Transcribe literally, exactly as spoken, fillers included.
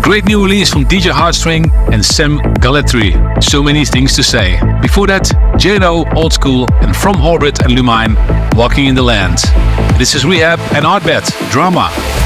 great new release from D J Heartstring and Sam Galletri. So many things to say. Before that, J N O, Old School, and From Orbit and Lumine, Walking in the Land. This is Rehab and Artbed, Drama.